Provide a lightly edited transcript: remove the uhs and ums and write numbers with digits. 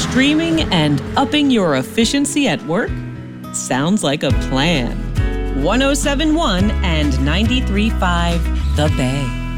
Streaming and upping your efficiency at work? Sounds like a plan. 107.1 and 93.5 The Bay.